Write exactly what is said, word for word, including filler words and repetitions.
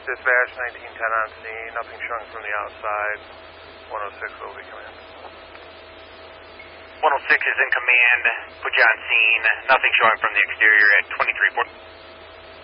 Dispatch, nineteen ten on scene, nothing showing from the outside. one oh six will be command. one oh six is in command, put you on scene, nothing showing from the exterior at twenty-three forty.